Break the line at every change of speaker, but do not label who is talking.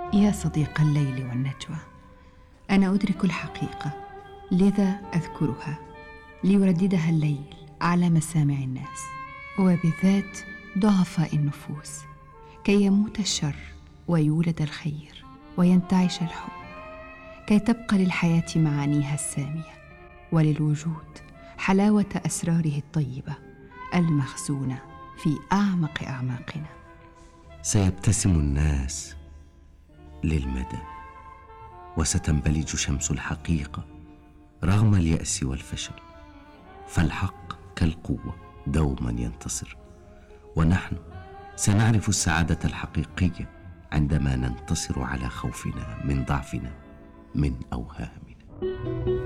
يا صديق الليل والنجوى، أنا أدرك الحقيقة، لذا أذكرها ليرددها الليل على مسامع الناس، وبالذات ضعفاء النفوس، كي يموت الشر ويولد الخير وينتعش الحب، كي تبقى للحياة معانيها السامية، وللوجود حلاوة أسراره الطيبة المخزونة في أعمق أعماقنا.
سيبتسم الناس للمدى، وستنبلج شمس الحقيقة رغم اليأس والفشل، فالحق كالقوة دوما ينتصر، ونحن سنعرف السعادة الحقيقية عندما ننتصر على خوفنا من ضعفنا، من أوهامنا.